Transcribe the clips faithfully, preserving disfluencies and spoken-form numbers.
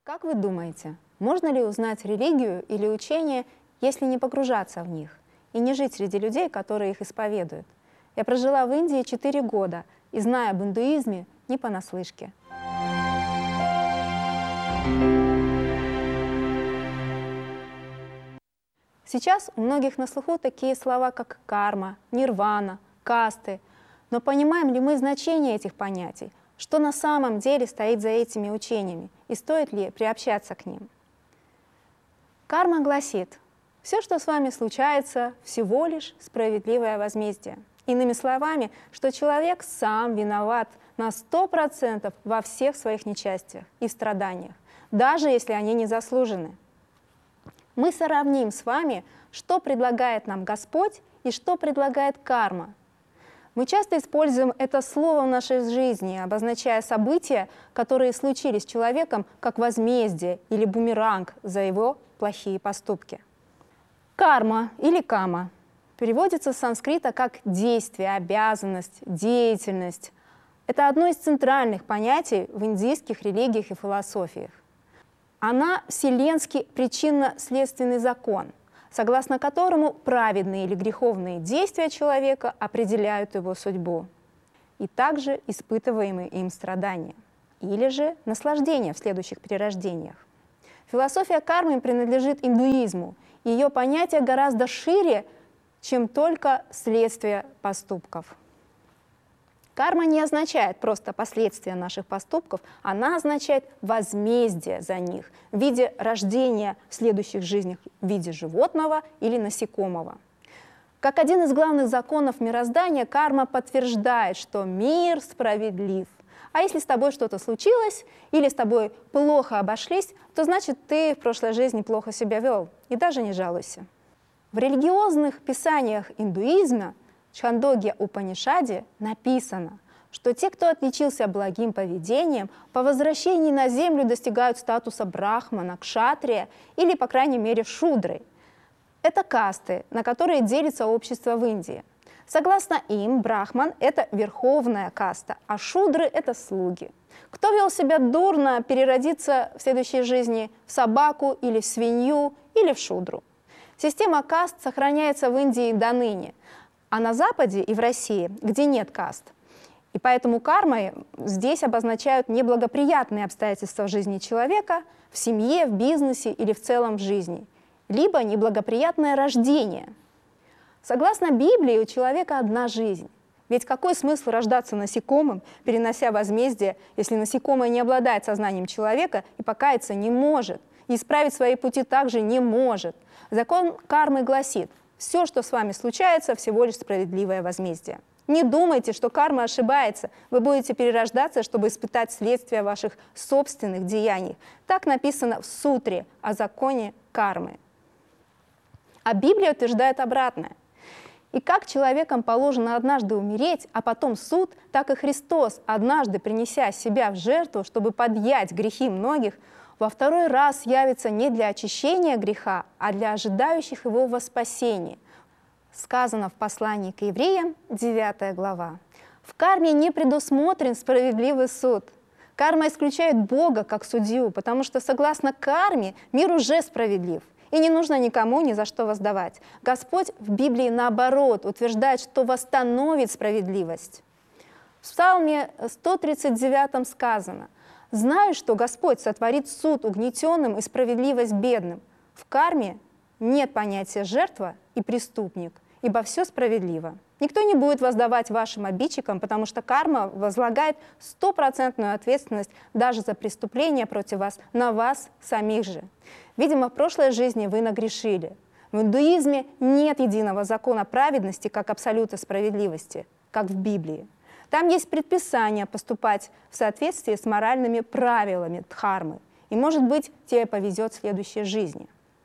Как вы думаете, можно ли узнать религию или учение, если не погружаться в них и не жить среди людей, которые их исповедуют? Я прожила в Индии четыре года и знаю об индуизме не понаслышке. Сейчас у многих на слуху такие слова, как карма, нирвана, касты. Но понимаем ли мы значение этих понятий? Что на самом деле стоит за этими учениями? И стоит ли приобщаться к ним? Карма гласит, все, что с вами случается, всего лишь справедливое возмездие. Иными словами, что человек сам виноват на сто процентов во всех своих несчастьях и страданиях, даже если они не заслужены. Мы сравним с вами, что предлагает нам Господь и что предлагает карма. Мы часто используем это слово в нашей жизни, обозначая события, которые случились с человеком, как возмездие или бумеранг за его плохие поступки. Карма или кама переводится с санскрита как действие, обязанность, деятельность. Это одно из центральных понятий в индийских религиях и философиях. Она вселенский причинно-следственный закон, согласно которому праведные или греховные действия человека определяют его судьбу, и также испытываемые им страдания, или же наслаждение в следующих перерождениях. Философия кармы принадлежит индуизму, и ее понятие гораздо шире, чем только следствие поступков. Карма не означает просто последствия наших поступков, она означает возмездие за них в виде рождения в следующих жизнях в виде животного или насекомого. Как один из главных законов мироздания, карма подтверждает, что мир справедлив. А если с тобой что-то случилось или с тобой плохо обошлись, то значит ты в прошлой жизни плохо себя вел, и даже не жалуйся. В религиозных писаниях индуизма Чхандогья Упанишаде написано, что те, кто отличился благим поведением, по возвращении на землю достигают статуса брахмана, кшатрия или, по крайней мере, шудры. Это касты, на которые делится общество в Индии. Согласно им, брахман – это верховная каста, а шудры – это слуги. Кто вел себя дурно, переродится в следующей жизни в собаку или в свинью или в шудру. Система каст сохраняется в Индии до ныне, а на Западе и в России, где нет каст. И поэтому кармой здесь обозначают неблагоприятные обстоятельства в жизни человека, в семье, в бизнесе или в целом в жизни, либо неблагоприятное рождение. Согласно Библии, у человека одна жизнь. Ведь какой смысл рождаться насекомым, перенося возмездие, если насекомое не обладает сознанием человека и покаяться не может, и исправить свои пути также не может? Закон кармы гласит, все, что с вами случается, всего лишь справедливое возмездие. Не думайте, что карма ошибается. Вы будете перерождаться, чтобы испытать следствие ваших собственных деяний. Так написано в сутре о законе кармы. А Библия утверждает обратное. И как человекам положено однажды умереть, а потом суд, так и Христос, однажды принеся себя в жертву, чтобы подъять грехи многих, во второй раз явится не для очищения греха, а для ожидающих его во спасении. Сказано в послании к евреям, девятая глава. В карме не предусмотрен справедливый суд. Карма исключает Бога как судью, потому что, согласно карме, мир уже справедлив, и не нужно никому ни за что воздавать. Господь в Библии, наоборот, утверждает, что восстановит справедливость. В Псалме сто тридцать девятом сказано: «Знаю, что Господь сотворит суд угнетенным и справедливость бедным». В карме нет понятия «жертва» и «преступник», ибо все справедливо. Никто не будет воздавать вашим обидчикам, потому что карма возлагает стопроцентную ответственность даже за преступления против вас на вас самих же. Видимо, в прошлой жизни вы нагрешили. В индуизме нет единого закона праведности как абсолюта справедливости, как в Библии. Там есть предписание поступать в соответствии с моральными правилами дхармы, и, может быть, тебе повезет в следующей жизни.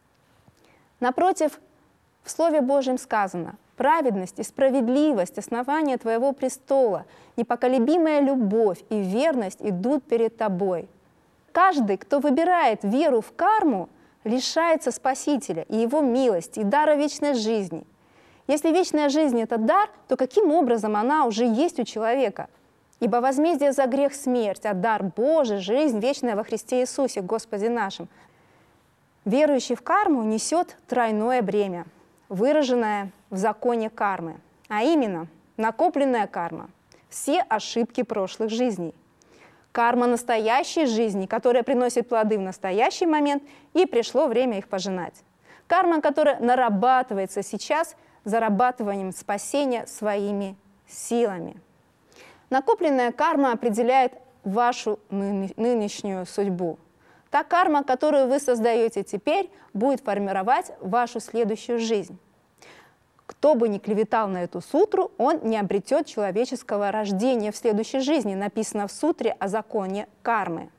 Напротив, в Слове Божьем сказано: праведность и справедливость, основание твоего престола, непоколебимая любовь и верность идут перед тобой. Каждый, кто выбирает веру в карму, лишается Спасителя и его милости, и дара вечной жизни. Если вечная жизнь – это дар, то каким образом она уже есть у человека? Ибо возмездие за грех — смерть, а дар Божий — жизнь вечная во Христе Иисусе, Господе нашим. Верующий в карму несет тройное бремя, выраженное в законе кармы, а именно накопленная карма, все ошибки прошлых жизней, карма настоящей жизни, которая приносит плоды в настоящий момент, и пришло время их пожинать. Карма, которая нарабатывается сейчас зарабатыванием спасения своими силами. Накопленная карма определяет вашу ны- нынешнюю судьбу. Та карма, которую вы создаете теперь, будет формировать вашу следующую жизнь. Кто бы ни клеветал на эту сутру, он не обретет человеческого рождения в следующей жизни, написано в сутре о законе кармы.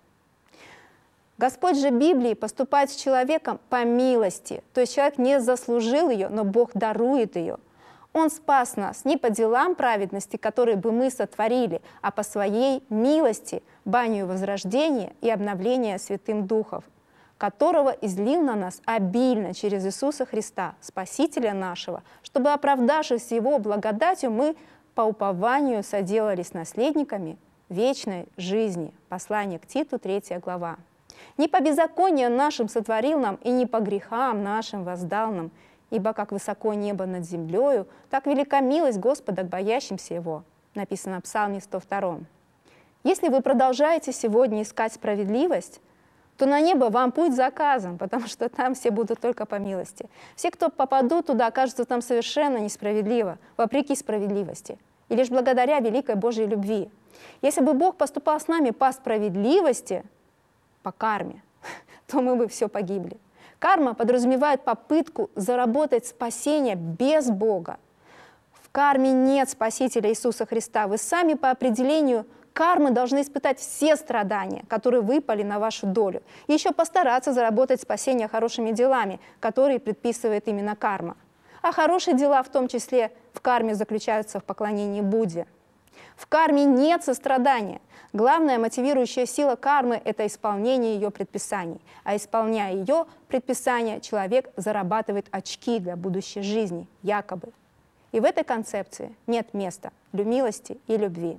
Господь же Библии поступает с человеком по милости, то есть человек не заслужил ее, но Бог дарует ее. Он спас нас не по делам праведности, которые бы мы сотворили, а по своей милости, банию возрождения и обновления Святым Духом, которого излил на нас обильно через Иисуса Христа, Спасителя нашего, чтобы, оправдавшись Его благодатью, мы по упованию соделались наследниками вечной жизни. Послание к Титу, третья глава. Не по беззаконию нашим сотворил нам, и не по грехам нашим воздал нам, ибо как высоко небо над землею, так велика милость Господа к боящимся Его, написано в Псалме сто втором. Если вы продолжаете сегодня искать справедливость, то на небо вам путь заказан, потому что там все будут только по милости. Все, кто попадут туда, окажутся там совершенно несправедливо, вопреки справедливости, и лишь благодаря великой Божьей любви. Если бы Бог поступал с нами по справедливости, по карме, то мы бы все погибли. Карма подразумевает попытку заработать спасение без Бога. В карме нет Спасителя Иисуса Христа. Вы сами по определению кармы должны испытать все страдания, которые выпали на вашу долю, и еще постараться заработать спасение хорошими делами, которые предписывает именно карма. А хорошие дела, в том числе в карме, заключаются в поклонении Будде. В карме нет сострадания. Главная мотивирующая сила кармы – это исполнение ее предписаний. А исполняя ее предписания, человек зарабатывает очки для будущей жизни, якобы. И в этой концепции нет места для милости и любви.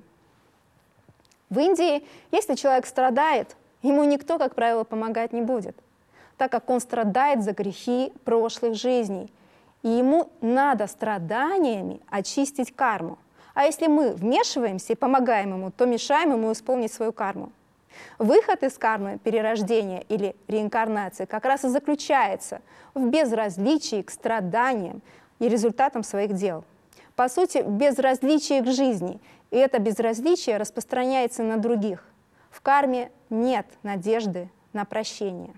В Индии, если человек страдает, ему никто, как правило, помогать не будет, так как он страдает за грехи прошлых жизней. И ему надо страданиями очистить карму. А если мы вмешиваемся и помогаем ему, то мешаем ему исполнить свою карму. Выход из кармы, перерождения или реинкарнации как раз и заключается в безразличии к страданиям и результатам своих дел. По сути, в безразличии к жизни, и это безразличие распространяется на других. В карме нет надежды на прощение.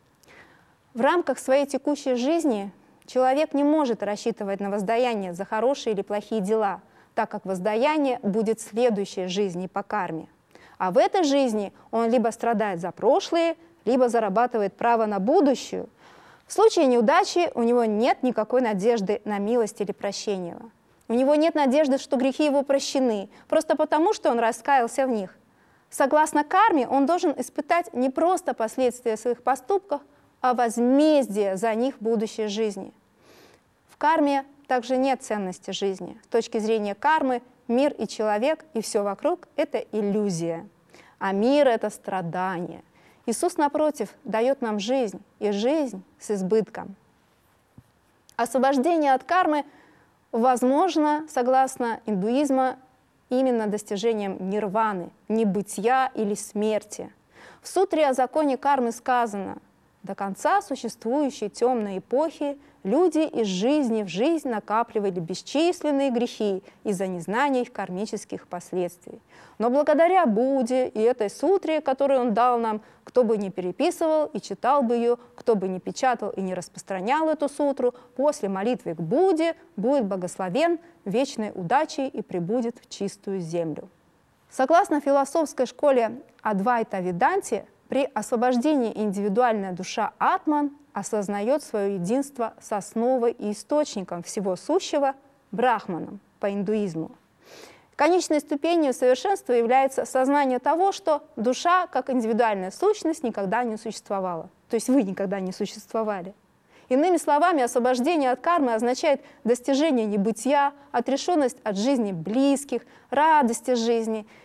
В рамках своей текущей жизни человек не может рассчитывать на воздаяние за хорошие или плохие дела, так как воздаяние будет в следующей жизни по карме. А в этой жизни он либо страдает за прошлые, либо зарабатывает право на будущую. В случае неудачи у него нет никакой надежды на милость или прощение. У него нет надежды, что грехи его прощены, просто потому, что он раскаялся в них. Согласно карме, он должен испытать не просто последствия своих поступков, а возмездие за них в будущей жизни. В карме также нет ценности жизни. С точки зрения кармы, мир и человек, и все вокруг – это иллюзия. А мир – это страдание. Иисус, напротив, дает нам жизнь, и жизнь с избытком. Освобождение от кармы возможно, согласно индуизма, именно достижением нирваны, небытия или смерти. В сутре о законе кармы сказано: до конца существующей темной эпохи люди из жизни в жизнь накапливали бесчисленные грехи из-за незнания их кармических последствий. Но благодаря Будде и этой сутре, которую он дал нам, кто бы ни переписывал и читал бы ее, кто бы ни печатал и не распространял эту сутру, после молитвы к Будде будет благословен вечной удачей и прибудет в чистую землю. Согласно философской школе Адвайта Веданти, при освобождении индивидуальная душа Атман осознает свое единство с основой и источником всего сущего Брахманом по индуизму. Конечной ступенью совершенства является сознание того, что душа, как индивидуальная сущность, никогда не существовала. То есть вы никогда не существовали. Иными словами, освобождение от кармы означает достижение небытия, отрешенность от жизни близких, радости жизни.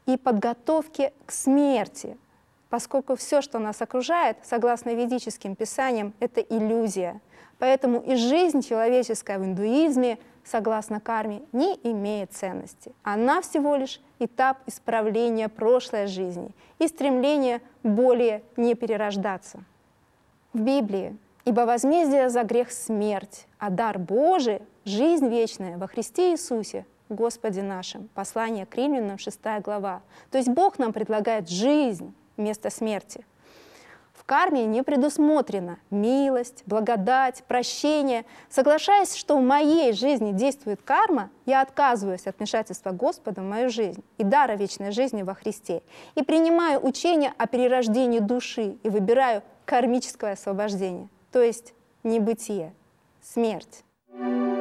и подготовки к смерти, поскольку все, что нас окружает, согласно ведическим писаниям, это иллюзия. Поэтому и жизнь человеческая в индуизме, согласно карме, не имеет ценности. Она всего лишь этап исправления прошлой жизни и стремления более не перерождаться. В Библии «Ибо возмездие за грех — смерть, а дар Божий — жизнь вечная во Христе Иисусе, Господе нашим». Послание к Римлянам, шестая глава. То есть Бог нам предлагает жизнь вместо смерти. В карме не предусмотрена милость, благодать, прощение. Соглашаясь, что в моей жизни действует карма, я отказываюсь от вмешательства Господа в мою жизнь и дара вечной жизни во Христе, и принимаю учение о перерождении души и выбираю кармическое освобождение, то есть небытие, смерть.